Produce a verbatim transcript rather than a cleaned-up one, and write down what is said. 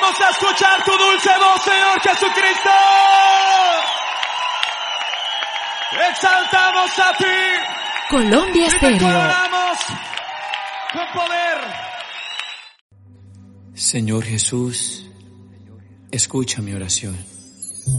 Vamos a escuchar tu dulce voz, Señor Jesucristo. Exaltamos a ti. Colombia Estéreo. Y te adoramos con poder. Señor Jesús, escucha mi oración.